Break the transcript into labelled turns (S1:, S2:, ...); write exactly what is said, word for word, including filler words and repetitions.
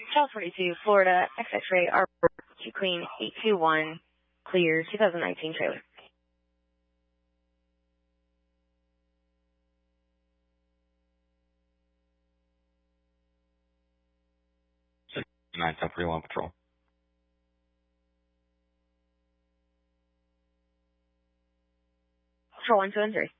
S1: Charles forty-two, Florida, X-X-Ray, R Q Queen eight two one, clear, two thousand nineteen trailer.
S2: nine ten forty-one patrol.
S1: Patrol one two one three.